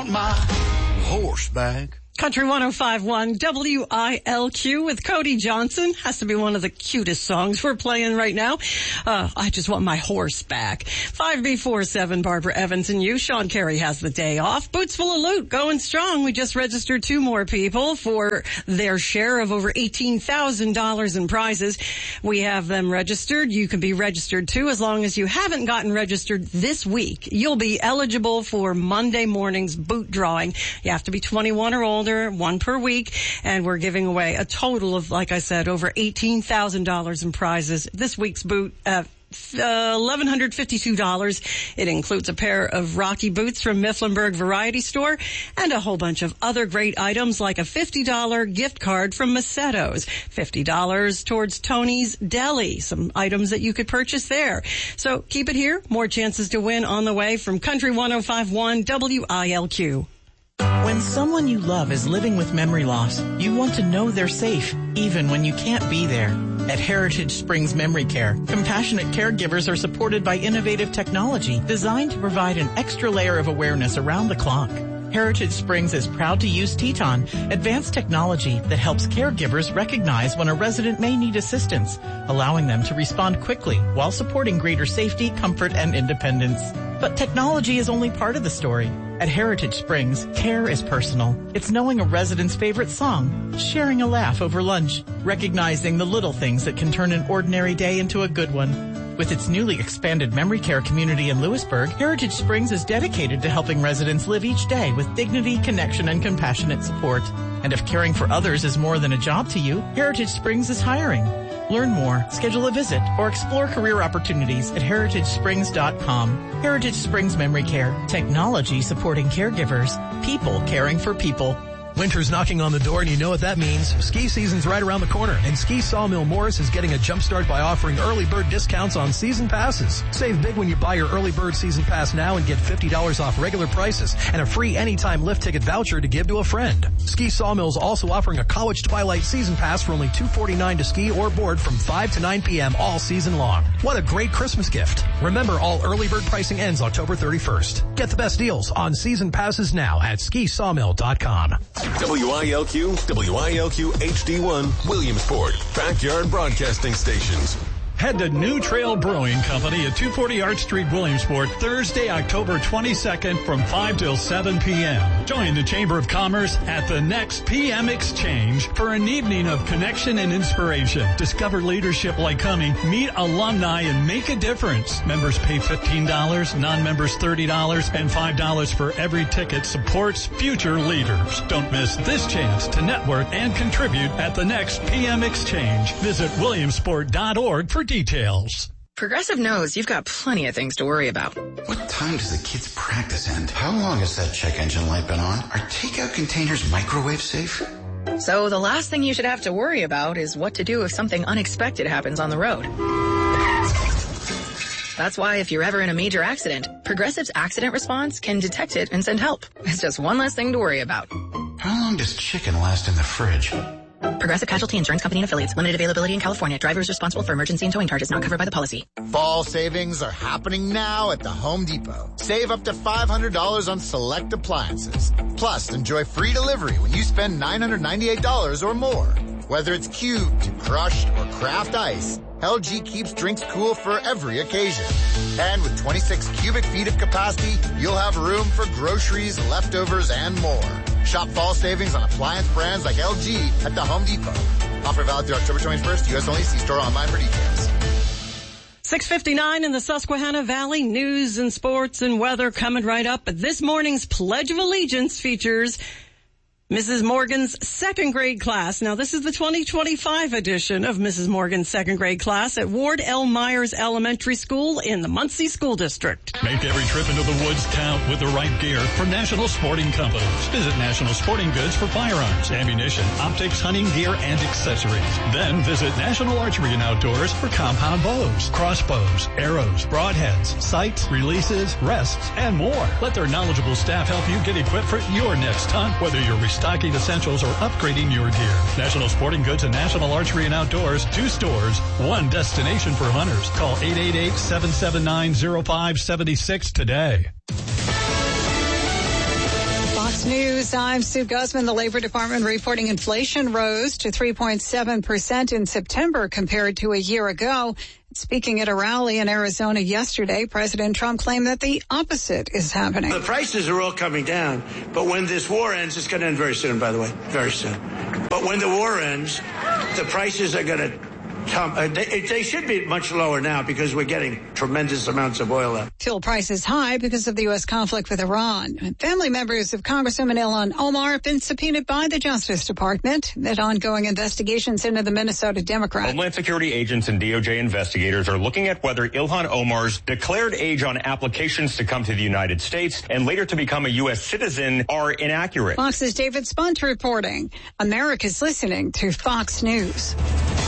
my horse back. Country 105.1 WILQ with Cody Johnson. Has to be one of the cutest songs we're playing right now. I just want my horse back. 5B47, Barbara Evans and you. Sean Carey has the day off. Boots Full of Loot going strong. We just registered 2 more people for their share of over $18,000 in prizes. We have them registered. You can be registered too as long as you haven't gotten registered this week. You'll be eligible for Monday morning's boot drawing. You have to be 21 or older. 1 per week, and we're giving away a total of, like I said, over $18,000 in prizes. This week's boot, $1,152. It includes a pair of Rocky boots from Mifflinburg Variety Store and a whole bunch of other great items like a $50 gift card from Massetto's, $50 towards Tony's Deli, some items that you could purchase there. So keep it here. More chances to win on the way from Country 105.1 WILQ. When someone you love is living with memory loss, you want to know they're safe, even when you can't be there. At Heritage Springs Memory Care, compassionate caregivers are supported by innovative technology designed to provide an extra layer of awareness around the clock. Heritage Springs is proud to use Teton, advanced technology that helps caregivers recognize when a resident may need assistance, allowing them to respond quickly while supporting greater safety, comfort, and independence. But technology is only part of the story. At Heritage Springs, care is personal. It's knowing a resident's favorite song, sharing a laugh over lunch, recognizing the little things that can turn an ordinary day into a good one. With its newly expanded memory care community in Lewisburg, Heritage Springs is dedicated to helping residents live each day with dignity, connection, and compassionate support. And if caring for others is more than a job to you, Heritage Springs is hiring. Learn more, schedule a visit, or explore career opportunities at heritagesprings.com. Heritage Springs Memory Care. Technology supporting caregivers. People caring for people. Winter's knocking on the door, and you know what that means. Ski season's right around the corner, and Ski Sawmill Morris is getting a jump start by offering early bird discounts on season passes. Save big when you buy your early bird season pass now and get $50 off regular prices and a free anytime lift ticket voucher to give to a friend. Ski Sawmill's also offering a college twilight season pass for only $249 to ski or board from 5 to 9 p.m. all season long. What a great Christmas gift. Remember, all early bird pricing ends October 31st. Get the best deals on season passes now at skisawmill.com. WILQ, WILQ HD1, Williamsport, Backyard Broadcasting Stations. Head to New Trail Brewing Company at 240 Art Street, Williamsport, Thursday, October 22nd from 5 till 7 p.m. Join the Chamber of Commerce at the next PM Exchange for an evening of connection and inspiration. Discover leadership like Cumming, meet alumni, and make a difference. Members pay $15, non-members $30, and $5 for every ticket supports future leaders. Don't miss this chance to network and contribute at the next PM Exchange. Visit williamsport.org for details. Progressive knows you've got plenty of things to worry about. What time does the kids' practice end? How long has that check engine light been on? Are takeout containers microwave safe? So the last thing you should have to worry about is what to do if something unexpected happens on the road. That's why if you're ever in a major accident, Progressive's accident response can detect it and send help. It's just one less thing to worry about. How long does chicken last in the fridge? Progressive Casualty Insurance Company and Affiliates. Limited availability in California. Driver is responsible for emergency and towing charges not covered by the policy. Fall savings are happening now at the Home Depot. Save up to $500 on select appliances. Plus, enjoy free delivery when you spend $998 or more. Whether it's cubed, crushed, or craft ice, LG keeps drinks cool for every occasion. And with 26 cubic feet of capacity, you'll have room for groceries, leftovers, and more. Shop fall savings on appliance brands like LG at the Home Depot. Offer valid through October 21st. U.S. only. See store online for details. 6:59 in the Susquehanna Valley. News and sports and weather coming right up. But this morning's Pledge of Allegiance features Mrs. Morgan's second grade class. Now, this is the 2025 edition of Mrs. Morgan's second grade class at Ward L. Myers Elementary School in the Muncie School District. Make every trip into the woods count with the right gear from National Sporting Companies. Visit National Sporting Goods for firearms, ammunition, optics, hunting gear, and accessories. Then visit National Archery and Outdoors for compound bows, crossbows, arrows, broadheads, sights, releases, rests, and more. Let their knowledgeable staff help you get equipped for your next hunt, whether you're restocking essentials or upgrading your gear. National Sporting Goods and National Archery and Outdoors, 2 stores, 1 destination for hunters. Call 888-779-0576 today. Fox News, I'm Sue Guzman. The Labor Department reporting inflation rose to 3.7% in September compared to a year ago. Speaking at a rally in Arizona yesterday, President Trump claimed that the opposite is happening. The prices are all coming down, but when this war ends, it's going to end very soon, by the way, very soon. But when the war ends, the prices are going to come. They should be much lower now because we're getting tremendous amounts of oil out. Fuel prices high because of the U.S. conflict with Iran. Family members of Congresswoman Ilhan Omar have been subpoenaed by the Justice Department amid ongoing investigations into the Minnesota Democrat. Homeland Security agents and DOJ investigators are looking at whether Ilhan Omar's declared age on applications to come to the United States and later to become a U.S. citizen are inaccurate. Fox's David Spunt reporting. America's listening to Fox News.